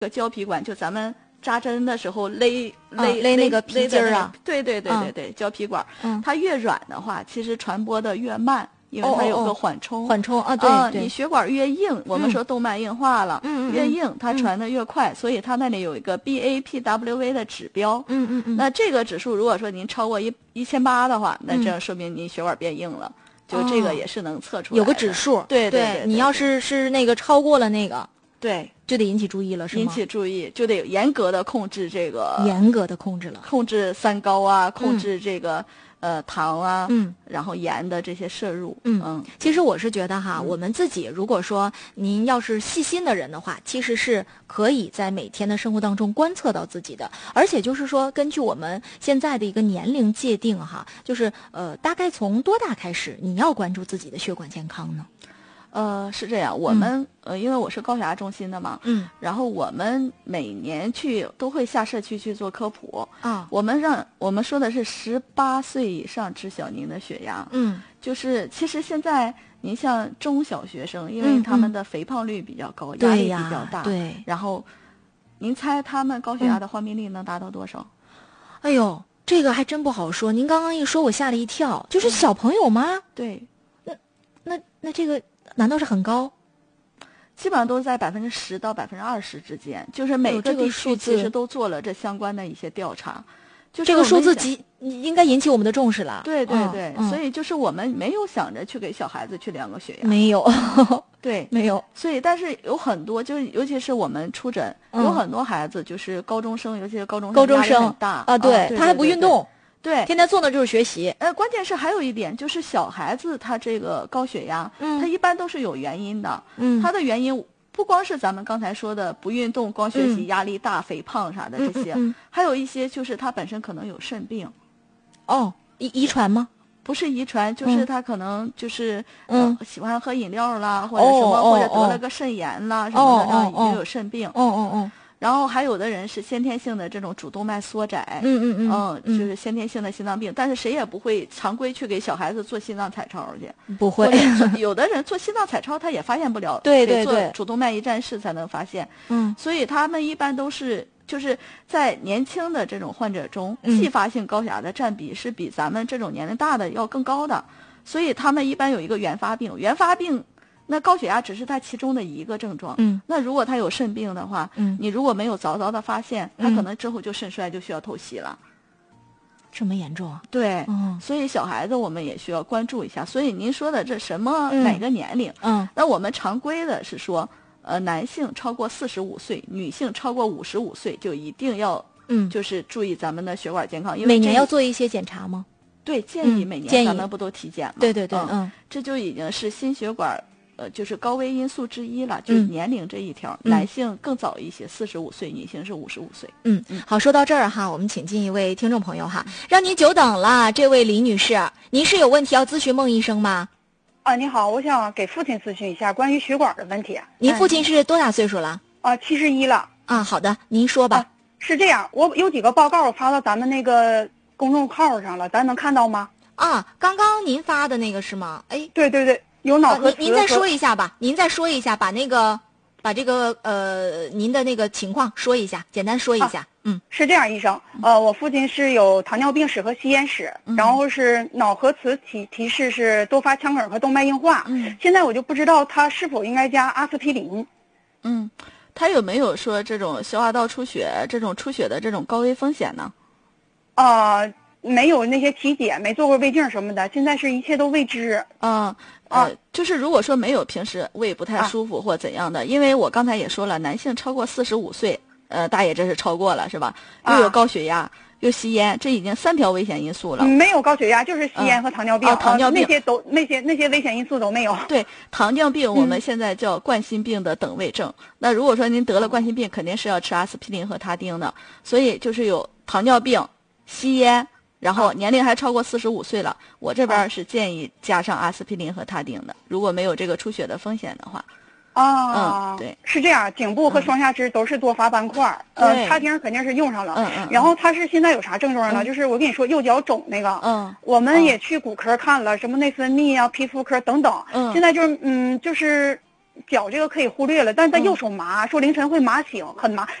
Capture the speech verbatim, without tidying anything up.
个胶皮管，就咱们扎针的时候勒勒、 啊、勒那个皮筋儿啊， 对对对对对，嗯、胶皮管， 嗯， 它越软的话，其实传播的越慢。因为它有个缓冲， 哦哦哦缓冲啊，对、 呃、 对， 你血管越硬，我们说动脉硬化了， 嗯， 越硬它传的越快，嗯、所以它那里有一个 B A P W A 的指标， 嗯嗯嗯， 那这个指数如果说您超过一一千八的话，那这样说明您血管变硬了，嗯、就这个也是能测出来的， 有个指数， 对 对, 对, 对, 对， 你要是是那个超过了那个， 对， 就得引起注意了，是吗？ 引起注意，就得严格的控制这个， 严格的控制了， 控制三高啊，控制这个。嗯呃，糖啊， 嗯， 然后盐的这些摄入， 嗯嗯， 其实我是觉得哈， 嗯、 我们自己如果说您要是细心的人的话，其实是可以在每天的生活当中观测到自己的，而且就是说，根据我们现在的一个年龄界定哈，就是呃，大概从多大开始你要关注自己的血管健康呢？ 呃，是这样，我们、嗯、呃，因为我是高血压中心的嘛， 嗯， 然后我们每年去都会下社区去做科普啊。 我们让我们说的是十八岁以上知晓您的血压， 嗯， 就是其实现在您像中小学生，因为他们的肥胖率比较高， 嗯、 压力比较大， 对， 然后您猜他们高血压的患病率能达到多少？ 嗯、哎呦，这个还真不好说。您刚刚一说，我吓了一跳，就是小朋友吗？ 嗯、对， 那那那这个。难道是很高？ 基本上都在百分之十到百分之二十之间，就是每个地区其实都做了这相关的一些调查。就是这个数字极应该引起我们的重视了。 对对对、 嗯， 所以就是我们没有想着去给小孩子去量个血压， 没有， 对， 没有。 所以但是有很多，就是尤其是我们出诊， 嗯、 有很多孩子就是高中生，尤其是高中生， 高中生很大啊，对， 啊对他还不运动。 对， 天天做的就是学习。 呃，关键是还有一点，就是小孩子他这个高血压， 嗯， 他一般都是有原因的。 嗯， 他的原因不光是咱们刚才说的不运动、光学习、 嗯、 压力大、肥胖啥的这些， 嗯嗯嗯、 还有一些就是他本身可能有肾病。 哦，遗遗传吗？ 不是遗传，就是他可能就是嗯、 呃、喜欢喝饮料啦，或者什么， 哦、 或者得了个肾炎啦、哦、什么的，这样已经有肾病。 哦哦哦。 然后还有的人是先天性的这种主动脉缩窄， 嗯嗯嗯嗯，就是先天性的心脏病，但是谁也不会常规去给小孩子做心脏彩超去， 不会。 有的人做心脏彩超他也发现不了， 对对对， 做主动脉一站式才能发现。 嗯， 所以他们一般都是就是在年轻的这种患者中， 嗯、 继发性高血压的占比是比咱们这种年龄大的要更高的，所以他们一般有一个原发病，原发病。那高血压只是它其中的一个症状， 嗯， 那如果他有肾病的话， 嗯， 你如果没有早早的发现， 嗯、 他可能之后就肾衰，就需要透析了， 这么严重啊？ 对， 嗯， 所以小孩子我们也需要关注一下。所以您说的这什么、 嗯、 哪个年龄？ 嗯， 那我们常规的是说，呃，男性超过四十五岁，女性超过五十五岁就一定要， 嗯， 就是注意咱们的血管健康，因为每年要做一些检查吗？ 对，建议每年咱们不都体检吗？ 嗯、对对对， 嗯， 嗯， 这就已经是心血管。呃，就是高危因素之一了，就是年龄这一条， 嗯、 男性更早一些，四十五岁，女性是五十五岁。 嗯嗯，好，说到这儿哈，我们请进一位听众朋友哈，让您久等了，这位李女士，您是有问题要咨询孟医生吗？ 啊，你好，我想给父亲咨询一下关于血管的问题。 您父亲是多大岁数了？ 啊，七十一了。 啊，好的，您说吧。 啊，是这样，我有几个报告发到咱们那个公众号上了，咱能看到吗？ 啊，刚刚您发的那个是吗？哎， 对对对。有脑核磁、 啊、您您再说一下吧，您再说一下，把那个，把这个呃，您的那个情况说一下，简单说一下。啊、嗯， 是这样，医生，呃，我父亲是有糖尿病史和吸烟史， 嗯、 然后是脑核磁提提示是多发腔梗和动脉硬化。 嗯， 现在我就不知道他是否应该加阿司匹林。 嗯，他有没有说这种消化道出血、这种出血的这种高危风险呢？ 啊、呃，没有那些体检，没做过胃镜什么的，现在是一切都未知。 啊。呃，就是如果说没有平时胃不太舒服或怎样的，啊、因为我刚才也说了，男性超过四十五岁，呃，大爷这是超过了是吧？又有高血压，啊、又吸烟，这已经三条危险因素了。 没有高血压，就是吸烟和糖尿病。 嗯、啊，糖尿病、 啊、那些都那些那些危险因素都没有。 对，糖尿病我们现在叫冠心病的等位症。嗯、那如果说您得了冠心病，肯定是要吃阿司匹林和他汀的。所以就是有糖尿病、吸烟。然后年龄还超过四十五岁了，我这边是建议加上阿司匹林和他汀的，如果没有这个出血的风险的话。 啊， 嗯，对， 是这样，颈部和双下肢都是多发斑块， 嗯、 呃，他汀肯定是用上了， 嗯嗯。 然后他是现在有啥症状呢？ 嗯、 就是我跟你说右脚肿那个， 嗯， 我们也去骨科看了，什么内分泌啊、皮肤科等等， 嗯， 现在就是嗯，就是脚这个可以忽略了，但是他嗯右手麻，说凌晨会麻醒，很麻。